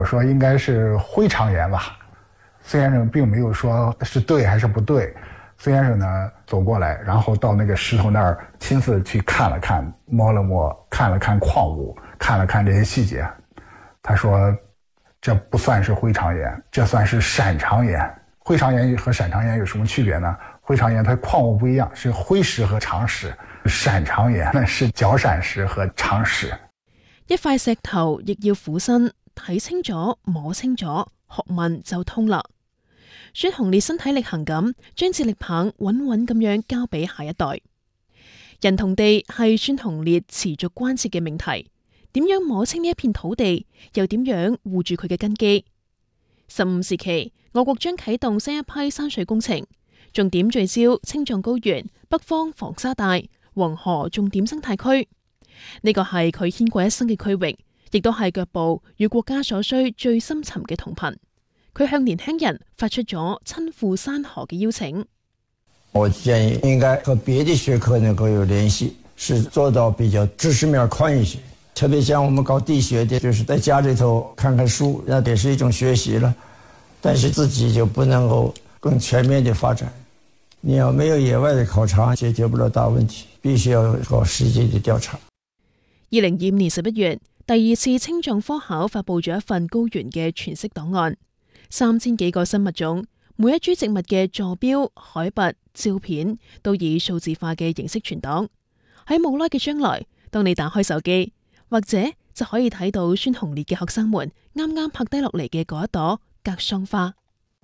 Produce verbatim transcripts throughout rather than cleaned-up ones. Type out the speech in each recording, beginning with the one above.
我说应该是徽常岩吧。孙先生并没有说是对还是不对。孙先生呢走过来，然后到那个石头那儿亲自去看了看，摸了摸，看了看矿物，看了看这些细节。他说这不算是徽常岩，这算是闪长岩。徽常岩和闪长岩有什么区别呢？徽常岩它矿物不一样，是灰石和长石，闪長岩呢是角閃石和長石。 一塊石頭亦要俯身睇清楚、摸清楚，學問就通啦。孫鴻烈身體力行咁，將接力棒穩穩咁樣交俾下一代。人同地係孫鴻烈持續關切嘅命題，點樣摸清呢一片土地，又點樣護住佢嘅根基？十五時期，我國將啟動新一批山水工程，重點聚焦青藏高原、北方防沙帶、黃河重點生態區。呢個係佢牽過一生嘅區域，亦都係腳步與國家所需最深沉嘅同頻。佢向年輕人發出咗親赴山河嘅邀請。 我建議應該和別的學科能夠有聯繫，是做到比較知識面寬一些。特別像我們搞地學的，就是在家裏頭看看書，那也是一種學習了。但是自己就不能夠更全面的發展。你要沒有野外的考察，解決不了大問題，必須要搞實際的調查。 二零二五年十一月，第二次青藏科考發布咗一份高原嘅全息檔案，三千幾個生物種，每一株植物嘅坐標、海拔、照片都以數字化嘅形式存檔。喺冇耐嘅將來，當你打開手機，或者就可以睇到孫鴻烈嘅學生們啱啱拍低落嚟嘅嗰一朵格桑花。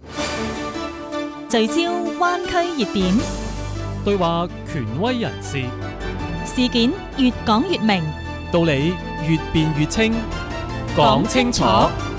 聚焦灣區熱點， 對話權威人士， 事件越講越明， 道理越辯越清，講清楚。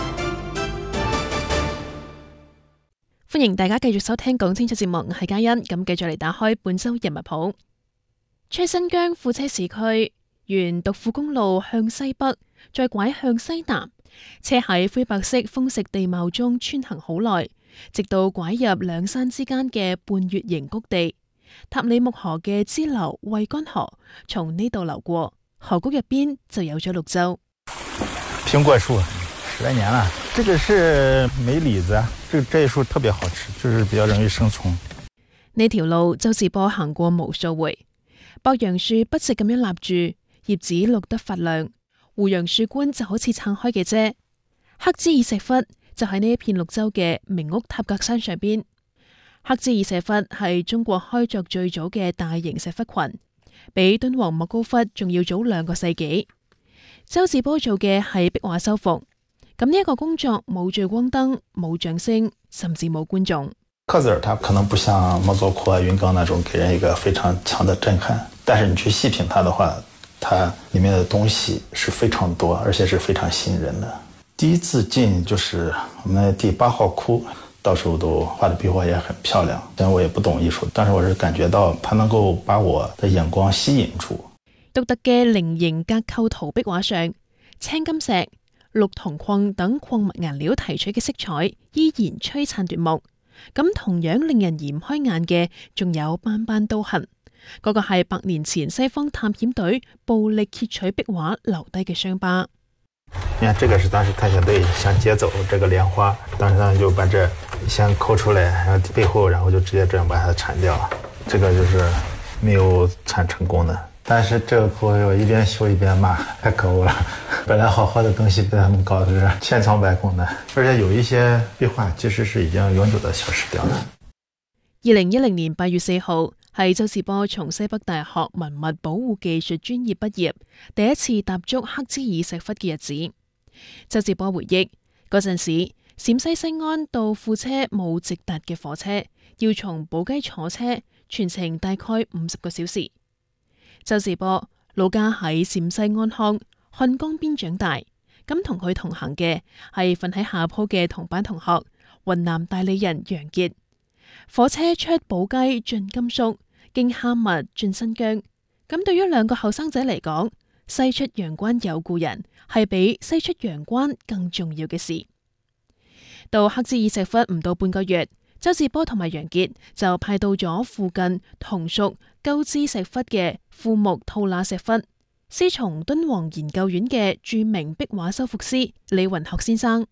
歡迎大家繼續收聽講清楚節目，我係嘉欣。咁繼續嚟打開本周人物譜。出新疆庫車市區，沿獨庫公路向西北，再拐向西南，車喺灰白色豐實地貌中穿行好耐，直到拐入兩山之間嘅半月形谷地。塔里木河嘅支流惠乾河從呢度流過，河谷入邊就有咗綠洲。 蘋果樹十來年了，這個是梅李子，這這一樹特別好吃，就是比較容易生蟲。 呢條路周志波行過無數回，博楊樹筆直咁樣立住，葉子綠得發亮，胡楊樹冠就好似撐開嘅啫。黑茲爾石窟就喺呢一片綠洲嘅名屋塔格山上邊。黑茲爾石窟係中國開鑿最早嘅大型石窟群，比敦煌莫高窟仲要早兩個世紀。周志波做嘅係壁畫修復，咁呢一個工作冇聚光燈、冇掌聲，甚至冇觀眾。 刻字它可能不像莫佐窟啊、雲岡那種給人一個非常強的震撼，但是你去細品它的話，它裡面的東西是非常多，而且是非常吸引人的。第一次進就是我們第八號窟，到時候都畫的壁畫也很漂亮。雖然我也不懂藝術，但是我是感覺到它能夠把我的眼光吸引住。 獨特嘅菱形格構圖壁畫上，青金石、綠銅礦等礦物顏料提取嘅色彩依然璀璨奪目。咁同樣令人移唔開眼嘅，仲有斑斑刀痕，嗰、那個係百年前西方探險隊暴力竊取壁畫留低嘅傷疤。 你看，這個是當時探險隊想劫走這個蓮花，當時他們就把這先摳出來，然後背後，然後就直接這樣把它鏟掉，這個就是沒有鏟成功的。但是這個窟我一邊修一邊罵，太可惡了！本來好好的東西被他們搞得是千瘡百孔的，而且有一些壁畫其實是已經永久的消失掉了。 二零一零年八月四號係周志波從西北大學文物保護技術專業畢業，第一次踏足黑茲爾石窟嘅日子。周志波回憶嗰陣時，陝西西安到庫車冇直達嘅火車，要從寶雞坐車，全程大概五十個小時。周志波老家喺陝西安康漢江邊長大，咁同佢同行嘅係瞓喺下鋪嘅同班同學雲南大理人楊傑。火車出寶雞進甘肅，經哈密進新疆。咁對於兩個後生仔嚟講，西出陽關有故人係比西出陽關更重要嘅事。到黑茲爾石窟唔到半個月，周志波同埋楊傑就派到咗附近同屬鳩茲石窟嘅庫木吐納石窟，師從敦煌研究院嘅著名壁畫修復師李雲學先生。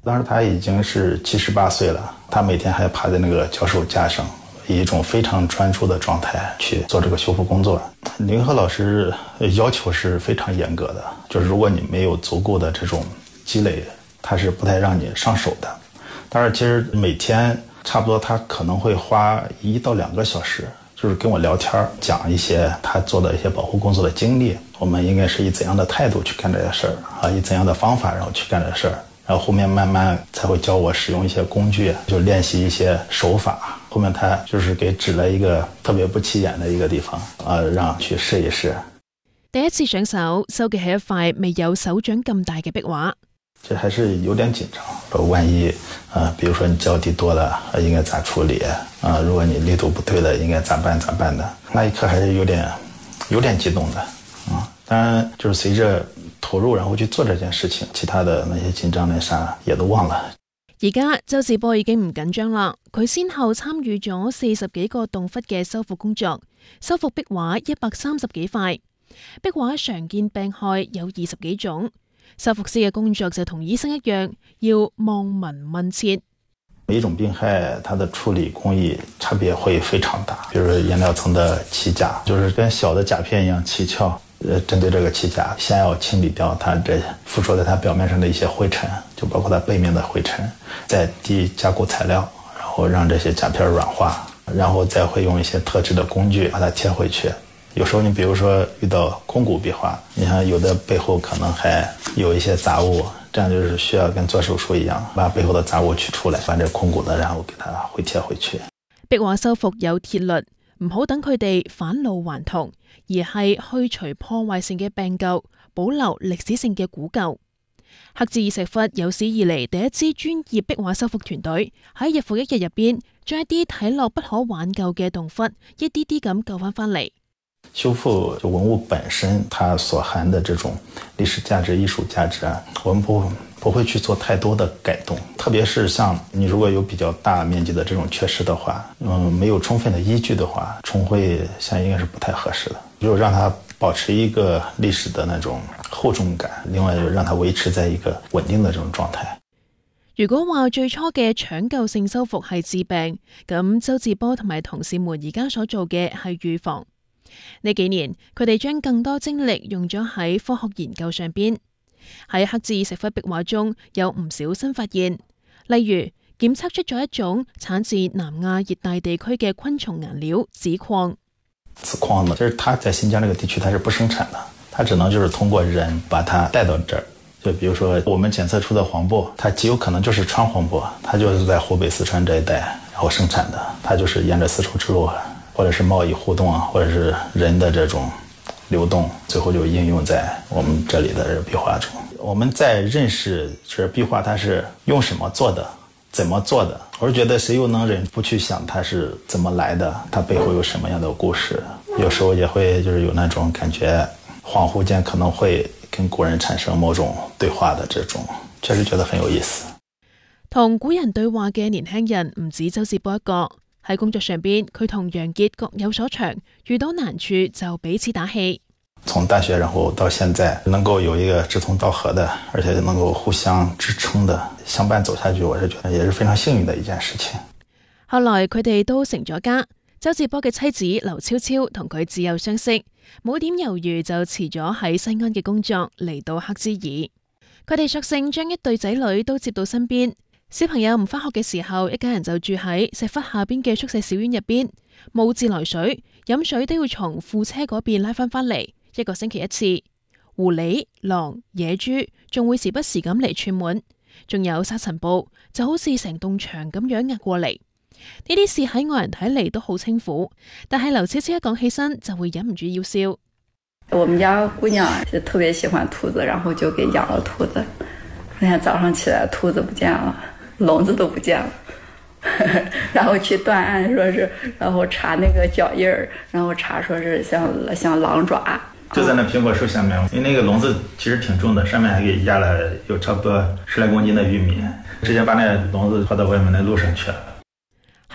当时他已经是七十八岁了，他每天还趴在那个脚手架上，以一种非常专注的状态去做这个修复工作。林和老师要求是非常严格的，就是如果你没有足够的这种积累，他是不太让你上手的。但是其实每天差不多他可能会花一到两个小时，就是跟我聊天，讲一些他做的一些保护工作的经历，我们应该是以怎样的态度去干这些事儿啊，以怎样的方法然后去干这事儿。然后后面慢慢才会教我使用一些工具，就练习一些手法。后面他就是给指了一个特別不起眼的一個地方，啊，讓去試一試。 第一次上手收嘅係一塊未有手掌咁大嘅壁畫， 這還是有點緊張。萬一啊，比如說你腳底多了，應該咋處理啊？如果你力度不對了，應該咋辦咋辦的？那一刻還是有點有點激動的啊。當然，就是隨着投入然後去做這件事情，其他的那些緊張那啥也都忘了。 而家周志波已經唔緊張啦，佢先後參與咗四十幾個洞窟嘅修復工作，修復壁畫一百三十幾塊。壁畫常見病害有二十幾種，修復師嘅工作就同醫生一樣，要望聞問切。 每一種病害它的處理工藝差別會非常大，比如顏料層的漆甲，就是跟小的甲片一樣七竅。呃，針對這個漆甲，先要清理掉它這附着在它表面上的一些灰塵，就包括它背面的灰塵，再滴加固材料，然後讓這些甲片軟化，然後再會用一些特制的工具把它貼回去。有時候你比如說遇到空骨壁畫，你看有的背後可能還有一些雜物，這樣就是需要跟做手術一樣，把背後的雜物取出來，把這空骨的然後給它回貼回去。 壁畫修復有鐵律，唔好等佢哋返老還童，而係去除破壞性嘅病舊，保留歷史性嘅古舊。黑志爾石窟有史以嚟第一支專業壁畫修復團隊喺日復一日入邊，將一啲睇落不可挽救嘅洞窟一啲啲咁救翻翻嚟。 修復就文物本身它所含的這種歷史價值、藝術價值啊，我們不不會去做太多的改動，特別是像你如果有比較大面積的這種缺失的話，嗯，沒有充分的依據的話，重繪現在應該是不太合適的。就讓它保持一個歷史的那種厚重感，另外就讓它維持在一個穩定的這種狀態。 如果話最初嘅搶救性修復係治病，咁周志波同埋同事們而家所做嘅係預防。呢幾年，佢哋將更多精力用咗喺科學研究上邊。喺黑志爾石窟壁畫中有唔少新發現，例如檢測出咗一種產自南亞熱帶地區嘅昆蟲顏料紫礦。 紫礦呢，就是它在新疆這個地區它是不生產的，它只能就是通過人把它帶到這兒。就比如說我們檢測出的黃布，它極有可能就是川黃布，它就是在湖北四川這一帶然後生產的，它就是沿着絲綢之路或者是貿易互動啊，或者是人的這種流動，最後就應用在我們這裡的壁畫中。我們在認識這壁畫它是用什麼做的，怎麼做的，我是覺得誰又能忍不去想它是怎麼來的，它背後有什麼樣的故事。有時候也會就是有那種感覺，恍惚間可能會跟古人產生某種對話的這種，確實覺得很有意思。 同古人對話嘅年輕人唔止周志波一個。喺工作上邊，佢同楊傑各有所長，遇到難處就彼此打氣。 從大學然後到現在，能夠有一個志同道合的，而且能夠互相支撐的相伴走下去，我是覺得也是非常幸運的一件事情。 後來佢哋都成咗家，周志波嘅妻子劉超超同佢自幼相識，冇點猶豫就辭咗喺西安嘅工作嚟到黑芝爾。佢哋索性將一對仔女都接到身邊。小朋友唔返學嘅時候，一家人就住喺石窟下邊嘅宿舍小院入邊，冇自來水，飲水都要從庫車嗰邊拉返返嚟，一個星期一次。狐狸、狼、野豬仲會時不時咁嚟串門，仲有沙塵暴，就好似成棟牆咁樣壓過嚟。呢啲事喺外人睇嚟都好清苦，但係劉超超一講起身就會忍唔住要笑。 我們家姑娘就特別喜歡兔子，然後就給養了兔子。那天早上起來，兔子不見了。籠子都不見了，然後去斷案，說是，然後查那個腳印兒，然後查說是像像狼爪。 就在那蘋果樹下面，因為那個籠子其實挺重的，上面還給壓了有差不多十來公斤的玉米，直接把那籠子拖到外面的路上去了。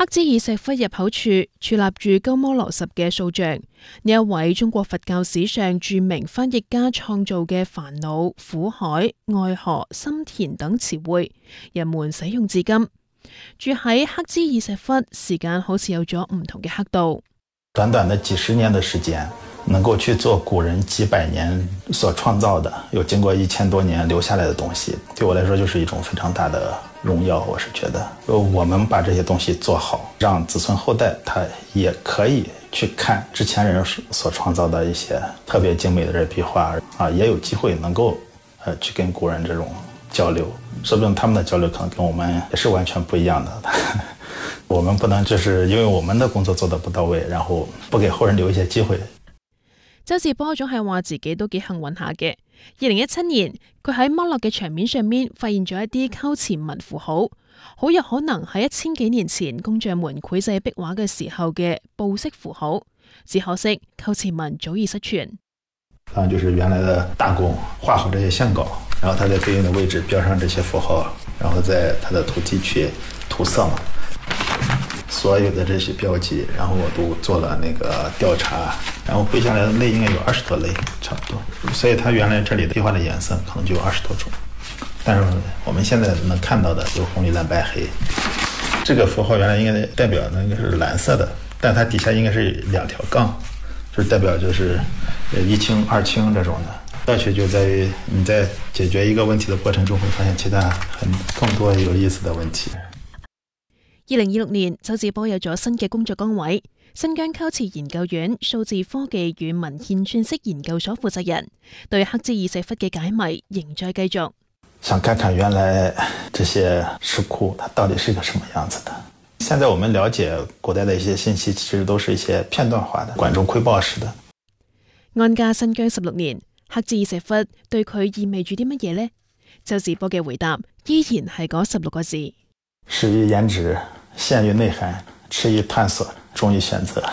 克孜爾石窟入口處矗立住鳩摩羅什嘅塑像，呢一位中國佛教史上著名翻譯家創造嘅煩惱、苦海、愛河、心田等詞彙，人們使用至今。住喺克孜爾石窟，時間好似有咗唔同嘅刻度。 短短的幾十年的時間，能夠去做古人幾百年所創造的，又經過一千多年留下來的東西，對我來說就是一種非常大的榮耀。我是覺得，我們把這些東西做好，讓子孫後代他也可以去看之前人所創造的一些特別精美的這壁畫啊，也有機會能夠呃去跟古人這種交流，說不定他們的交流可能跟我們也是完全不一樣的。我們不能就是因為我們的工作做得不到位，然後不給後人留一些機會。 周志波總係話自己都幾幸運下嘅。二零一七年，佢喺剝落嘅牆面上面發現咗一啲溝前紋符號，好有可能係一千幾年前工匠們繪製壁畫嘅時候嘅布飾符號。只可惜溝前紋早已失傳。 啊，就是原來的大工畫好這些線稿，然後他在對應的位置標上這些符號，然後在他的圖題去塗色嘛。所有的這些標記，然後我都做了那個調查，然後繪下來的類應該有二十多類，差不多。所以它原來這裡的壁畫的顏色可能就有二十多種，但是我們現在能看到的有紅、綠、藍、白、黑。這個符號原來應該代表那個是藍色的，但它底下應該是兩條槓，就是代表就是一清二清這種的。樂趣就在於你在解決一個問題的過程中，會發現其他很更多有意思的問題。 二零二六年，周志波有咗新嘅工作崗位，新疆溝詞研究院數字科技與文獻串釋研究所負責人，對克孜爾石窟嘅解謎仍在繼續。 想看看原來這些石窟它到底是一個什麼樣子的。現在我們了解古代的一些信息，其實都是一些片段化的、管中窺豹式的。 安家新疆十六年，克孜爾石窟對佢意味住啲乜嘢呢？周志波嘅回答依然係嗰十六個字。 始於顏值，陷於內涵，遲於探索，終於選擇。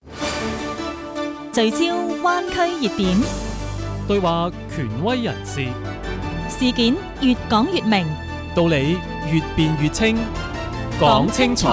聚焦灣區熱點， 對話權威人士， 事件越講越明， 道理越辯越清，講清楚。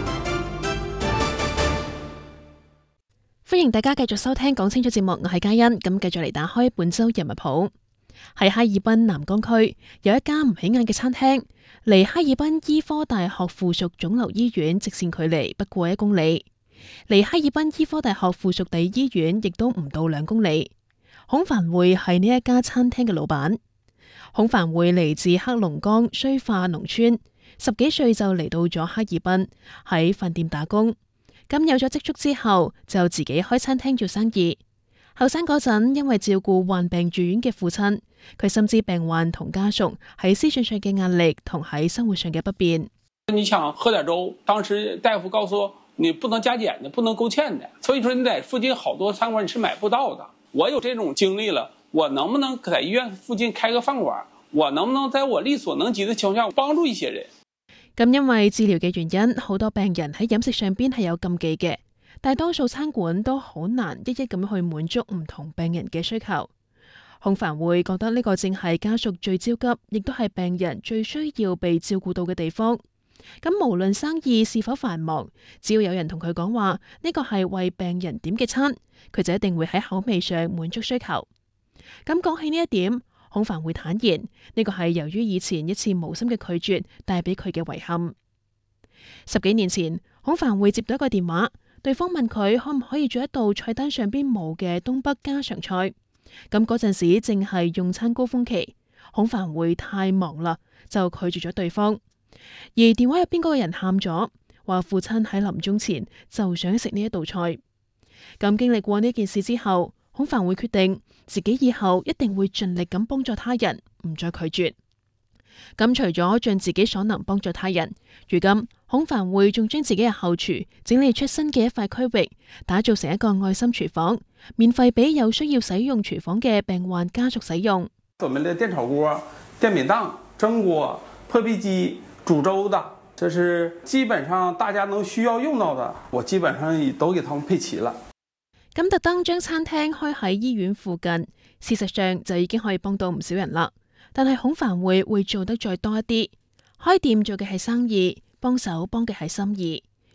歡迎大家繼續收聽講清楚節目，我係嘉欣，咁繼續嚟打開本周人物譜。喺哈爾濱南江區有一家唔起眼嘅餐廳，離哈爾濱醫科大學附屬腫瘤醫院直線距離不過一公里，離哈爾濱醫科大學附屬第醫院亦都唔到兩公里。孔凡會係呢一家餐廳嘅老闆。孔凡會嚟自黑龍江綏化農村，十幾歲就嚟到咗哈爾濱喺飯店打工，咁有咗積蓄之後就自己開餐廳做生意。後生嗰陣，因為照顧患病住院嘅父親，佢深知病患同家屬喺思想上嘅壓力同喺生活上嘅不便。 你想喝點粥，當時大夫告訴我，你不能加減的，不能勾芡的，所以說你在附近好多餐館你是買不到的。我有這種經歷了，我能不能在醫院附近開個飯館？我能不能在我力所能及的情況下幫助一些人？ 咁因為治療嘅原因，好多病人喺飲食上邊係有禁忌嘅。大多數餐館都好難一一咁去滿足唔同病人嘅需求。孔凡會覺得呢個正係家屬最焦急，亦都係病人最需要被照顧到嘅地方。咁無論生意是否繁忙，只要有人同佢講話呢個係為病人點嘅餐，佢就一定會喺口味上滿足需求。咁講起呢一點，孔凡會坦言呢個係由於以前一次無心嘅拒絕帶俾佢嘅遺憾。十幾年前，孔凡會接到一個電話。對方問佢可唔可以做一道菜單上邊冇嘅東北家常菜，咁嗰陣時正係用餐高峰期，孔凡會太忙啦，就拒絕咗對方。而電話入邊嗰個人喊咗，話父親喺臨終前就想食呢一道菜。咁經歷過呢件事之後，孔凡會決定自己以後一定會盡力咁幫助他人，唔再拒絕。咁除咗盡自己所能幫助他人，如今孔凡會仲將自己嘅後廚整理出新嘅一塊區域，打造成一個愛心廚房，免費俾有需要使用廚房嘅病患家屬使用。 我們的電炒鍋、電餅檔、蒸鍋、破壁機、煮粥的，這是基本上大家能需要用到的，我基本上都給他們配齊了。 咁特登將餐廳開喺醫院附近，事實上就已經可以幫到唔少人啦。但係孔凡會會做得再多一啲，開店做嘅係生意，幫手幫嘅係心意。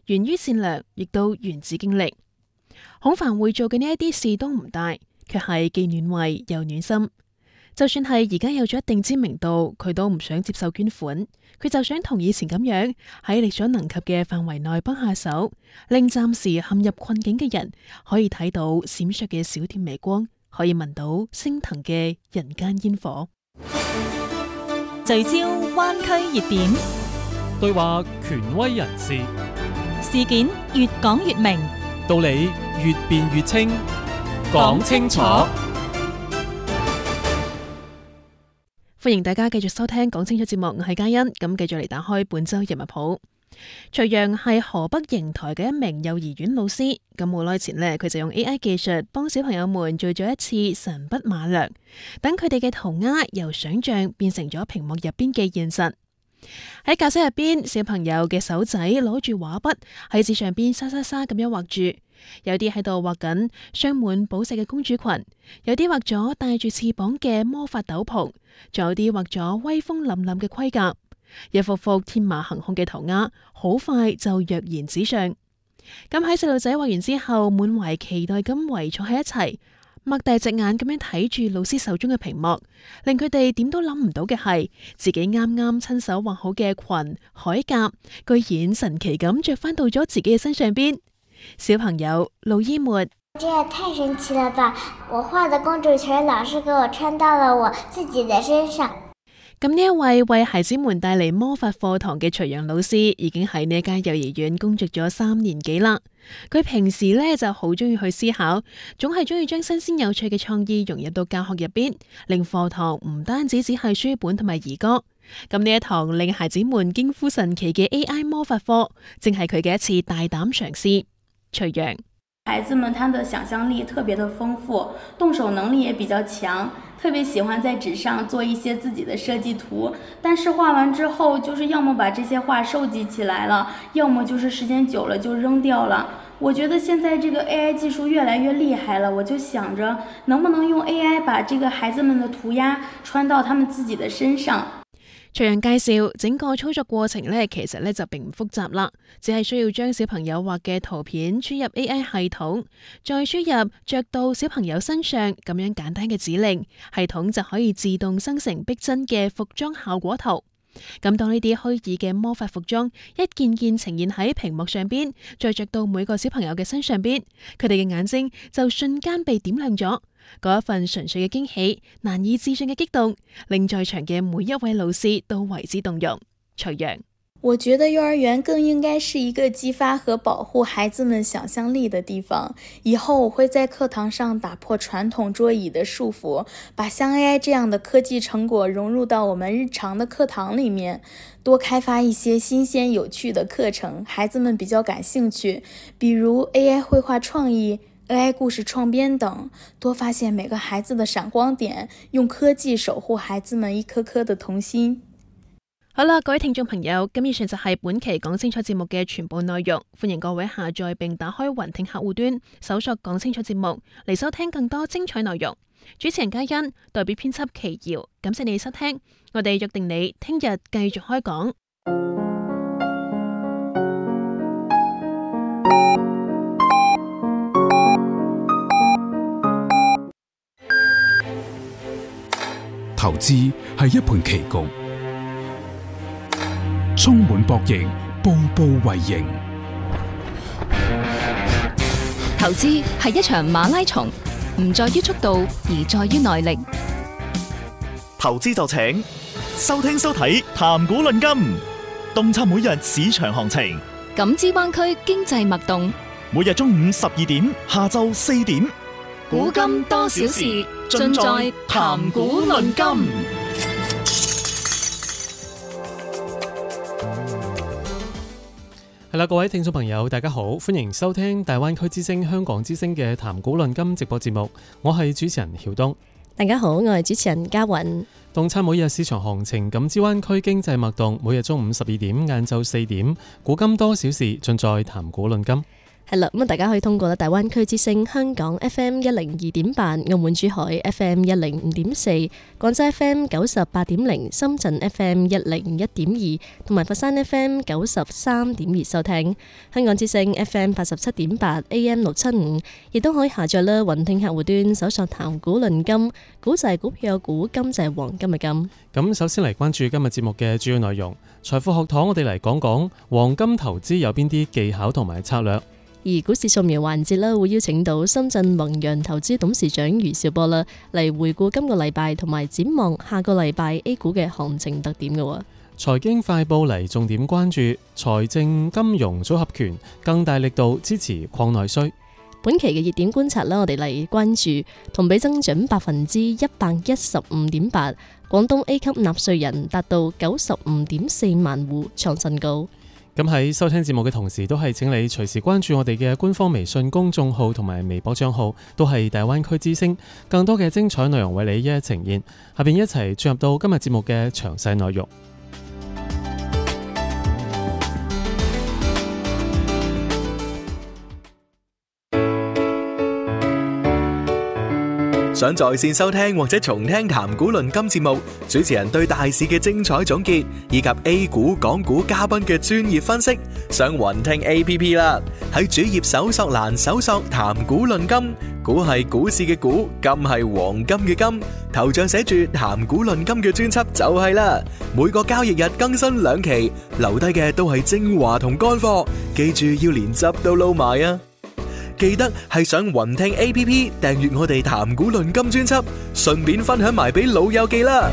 源於善良，亦都源自經歷。孔凡會做嘅呢一啲事都唔大，卻係既暖胃又暖心。就算係而家有咗一定知名度，佢都唔想接受捐款，佢就想同以前咁樣喺力所能及嘅範圍內幫下手，令暫時陷入困境嘅人可以睇到閃爍嘅小店微光，可以聞到升騰嘅人間煙火。 聚焦灣區熱點， 對話權威人士， 事件越講越明， 道理越辯越清，講清楚。 歡迎大家繼續收聽講清楚節目，我係嘉欣。咁繼續嚟打開本周人物譜。徐陽係河北邢台嘅一名幼兒園老師，咁冇耐前呢，佢就用 A I 技術幫小朋友們做咗一次神筆馬良，等佢哋嘅塗鴉由想象變成咗屏幕入邊嘅現實。喺教室入邊，小朋友嘅手仔攞住畫筆喺紙上邊沙沙沙咁樣畫住，有啲喺度畫緊鑲滿寶石嘅公主裙，有啲畫咗帶住翅膀嘅魔法斗篷，仲有啲畫咗威風凜凜嘅盔甲。一幅幅天馬行空嘅塗鴉，好快就躍然紙上。咁喺細路仔畫完之後，滿懷期待咁圍坐喺一齊，擘大隻眼咁樣睇住老師手中嘅屏幕，令佢哋點都諗唔到嘅係，自己啱啱親手畫好嘅裙鎧甲，居然神奇咁着翻到咗自己嘅身上邊。小朋友路伊沫， 這也太神奇了吧！我畫的公主裙老師給我穿到了我自己的身上。 咁呢一位為孩子們帶嚟魔法課堂嘅徐陽老師，已經喺呢間幼兒園工作咗三年幾啦。佢平時呢就好中意去思考，總係中意將新鮮有趣嘅創意融入到教學入邊，令課堂唔單止只係書本同埋兒歌。咁呢一堂令孩子們驚呼神奇嘅 A I 魔法課，正係佢嘅一次大膽嘗試。徐陽， 孩子們他的想象力特別的豐富，動手能力也比較強，特別喜歡在紙上做一些自己的設計圖，但是畫完之後就是要麼把這些畫收集起來了，要麼就是時間久了就扔掉了。我覺得現在這個 A I 技術越來越厲害了，我就想着能不能用 A I 把這個孩子們的塗鴉穿到他們自己的身上。 徐陽介紹整個操作過程呢，其實呢就並唔複雜啦，只係需要將小朋友畫嘅圖片輸入 A I 系統，再輸入着到小朋友身上咁樣簡單嘅指令，系統就可以自動生成逼真嘅服裝效果圖。咁當呢啲虛擬嘅魔法服裝一件件呈現喺屏幕上邊，再着到每個小朋友嘅身上邊，佢哋嘅眼睛就瞬間被點亮咗。嗰一份純粹嘅驚喜，難以置信嘅激動，令在場嘅每一位老師都為之動容。徐陽， 我覺得幼兒園更應該是一個激發和保護孩子們想象力的地方。以後我會在課堂上打破傳統桌椅的束縛，把像 A I 這樣的科技成果融入到我們日常的課堂裡面，多開發一些新鮮有趣的課程，孩子們比較感興趣，比如 A I 繪畫創意、A I 故事創編等，多發現每個孩子的閃光點，用科技守護孩子們一顆顆的童心。 好啦，各位聽眾朋友，咁以上就係本期講清楚節目嘅全部內容。歡迎各位下載並打開雲聽客戶端，搜索講清楚節目嚟收聽更多精彩內容。主持人嘉欣，代表編輯奇瑤，感謝你收聽，我哋約定你聽日繼續開講。 投資係一盤棋局，充滿博弈，步步為營。 投資係一場馬拉松，唔在於速度，而在於耐力。 投資就請收聽收睇談股論金，洞察每日市場行情， 感知灣區經濟脈動。 每日中午十二點，下晝四點。 古今多少事，盡在談股論金。 係啦，各位聽眾朋友，大家好，歡迎收聽大灣區之聲、香港之聲嘅談股論金直播節目。我係主持人曉東。 大家好，我係主持人嘉韻。 洞察每日市場行情，感知灣區經濟脈動。每日中午十二點、晏晝四點，古今多少事，盡在談股論金。 係啦，咁大家可以通過咧大灣區之聲香港 F M 一零二點八、澳門珠海 F M 一零五點四、廣州 F M 九十八點零、深圳 F M 一零一點二同埋佛山 F M 九十三點二收聽。香港之聲 F M 八十七點八、A M 六七五，亦都可以下載啦雲聽客戶端，搜索談股論金，股就係股票嘅股，金就係黃金嘅金。 咁首先嚟關注今日節目嘅主要內容。財富學堂，我哋嚟講講黃金投資有邊啲技巧同埋策略。 而股市掃描環節啦，會邀請到深圳宏洋投資董事長余兆波啦，嚟回顧今個禮拜同埋展望下個禮拜 A 股嘅行情特點嘅。 財經快報嚟重點關注財政金融組合拳更大力度支持擴內需。 本期嘅熱點觀察啦，我哋嚟關注同比增長百分之一百一十五點八，廣東 A 級納稅人達到九十五點四萬戶，創新高。 咁喺收聽節目嘅同時，都係請你隨時關注我哋嘅官方微信公眾號同埋微博賬號，都係大灣區之聲，更多嘅精彩內容為你一一呈現。下邊一齊進入到今日節目嘅詳細內容。 想在線收聽或者重聽談股論金節目，主持人對大市嘅精彩總結，以及 A 股、港股嘉賓嘅專業分析，上雲聽 A P P 啦。喺主頁搜索欄搜索談股論金，股係股市嘅股，金係黃金嘅金，頭像寫住談股論金嘅專輯就係啦。每個交易日更新兩期，留低嘅都係精華同乾貨，記住要連汁都撈埋啊！記得係上雲聽 A P P 訂閱我哋談股論金專輯，順便分享埋俾老友記啦。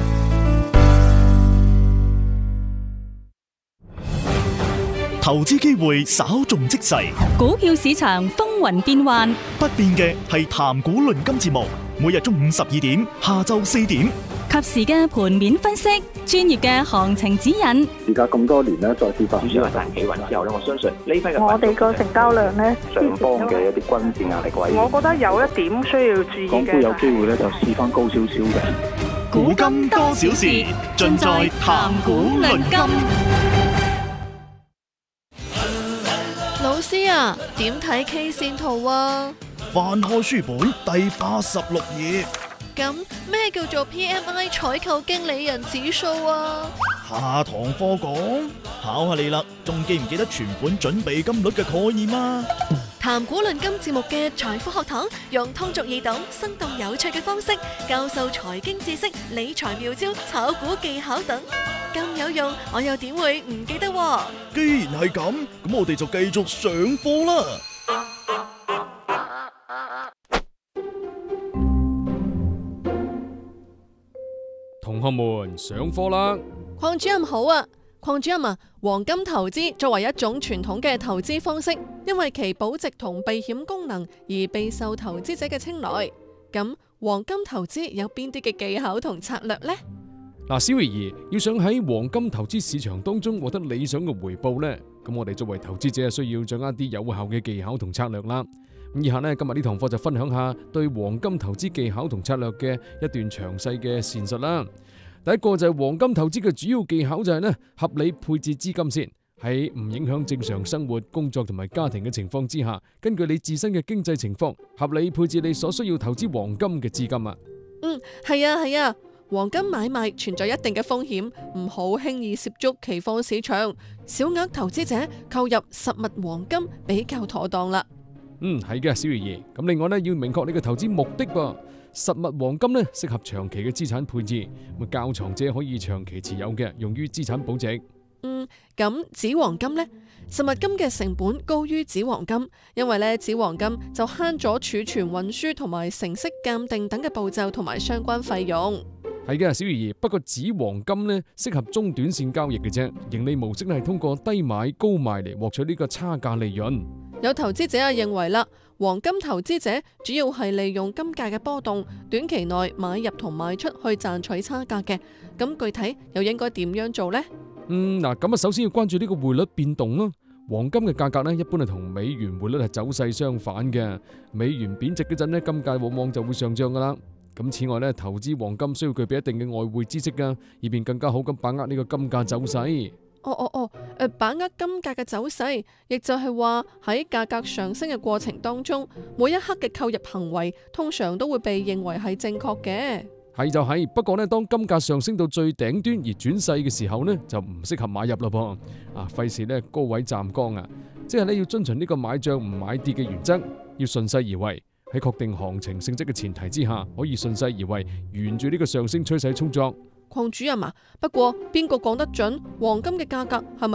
投資機會稍縱即逝， 股票市場風雲變幻， 不變嘅係談股論金節目，每日中午十二點，下晝四點， 及時嘅盤面分析，專業嘅行情指引。 而家咁多年咧，再次發展主要係大企穩之後咧，我相信呢批嘅我哋個成交量咧， 上方嘅一啲均線壓力位， 我覺得有一點需要注意嘅。 港股有機會咧就試翻高少少嘅。 古今多少事，盡在談股論金。 老師啊，點睇 K 線圖啊？ 翻開書本第八十六頁。 咁咩叫做 P M I 採購經理人指數啊？ 下堂課講，考下你啦，仲記唔記得存款準備金率嘅概念啊？ 談股論金節目嘅財富學堂，用通俗易懂、生動有趣嘅方式教授財經知識、理財妙招、炒股技巧等，咁有用，我又點會唔記得喎？ 既然係咁，咁我哋就繼續上課啦。 同學們上課啦！ 鄺主任好啊，鄺主任啊，黃金投資作為一種傳統嘅投資方式，因為其保值同避險功能而備受投資者嘅青睞。咁黃金投資有邊啲嘅技巧同策略呢？ 嗱，小維兒要想喺黃金投資市場當中獲得理想嘅回報呢，咁我哋作為投資者需要掌握啲有效嘅技巧同策略啦。咁以下呢，今日呢堂課就分享下對黃金投資技巧同策略嘅一段詳細嘅闡述啦。第一個就係黃金投資嘅主要技巧就係呢，合理配置資金先，喺唔影響正常生活、工作同埋家庭嘅情況之下，根據你自身嘅經濟情況，合理配置你所需要投資黃金嘅資金啊。 嗯，係啊係啊，黃金買賣存在一定嘅風險，唔好輕易涉足期貨市場，小額投資者購入實物黃金比較妥當啦。 嗯，係嘅，小魚兒。咁另外呢，要明確你嘅投資目的噃。實物黃金呢，適合長期嘅資產配置，咁較藏者可以長期持有嘅，用於資產保值。 嗯，咁紙黃金呢？實物金嘅成本高於紙黃金，因為咧紙黃金就慳咗儲存、運輸同埋成色鑑定等嘅步驟同埋相關費用。 係嘅，小魚兒。不過紙黃金呢，適合中短線交易嘅啫，盈利模式係通過低買高賣嚟獲取呢個差價利潤。 有投資者啊認為啦，黃金投資者主要係利用金價嘅波動，短期內買入同賣出去賺取差價嘅。咁具體又應該點樣做呢？ 嗯，嗱，咁啊，首先要關注呢個匯率變動咯。黃金嘅價格呢，一般係同美元匯率係走勢相反嘅。美元貶值嗰陣呢，金價往往就會上漲噶啦。咁此外呢，投資黃金需要具備一定嘅外匯知識噶，以便更加好咁把握呢個金價走勢。 哦哦哦，誒，把握金價嘅走勢，亦就係話喺價格上升嘅過程當中，每一刻嘅購入行為通常都會被認為係正確嘅。 係就係，不過呢，當金價上升到最頂端而轉勢嘅時候呢，就唔適合買入啦噃。啊，費事呢高位站崗啊，即係呢要遵循呢個買漲唔買跌嘅原則，要順勢而為。喺確定行情性質嘅前提之下，可以順勢而為，沿住呢個上升趨勢操作。 鄺主任啊，不過邊個講得準黃金嘅價格係咪